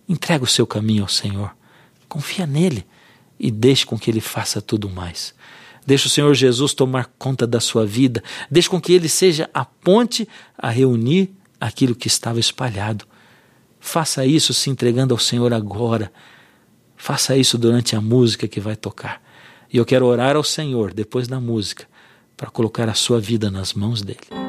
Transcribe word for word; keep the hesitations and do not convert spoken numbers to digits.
Entrega o seu caminho ao Senhor. Confia nele e deixe com que Ele faça tudo mais. Deixe o Senhor Jesus tomar conta da sua vida. Deixe com que Ele seja a ponte a reunir aquilo que estava espalhado. Faça isso se entregando ao Senhor agora. Faça isso durante a música que vai tocar. E eu quero orar ao Senhor depois da música para colocar a sua vida nas mãos dEle.